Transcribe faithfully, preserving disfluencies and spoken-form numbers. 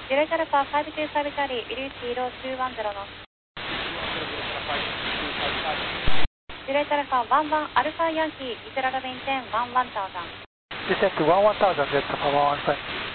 Juliet Alpha five two five Charlie, release zero two one zero knots. Juliet Alpha one one Alpha Yankee, Israel maintain one one thousand. Descent to one one thousand, Delta Papa one one.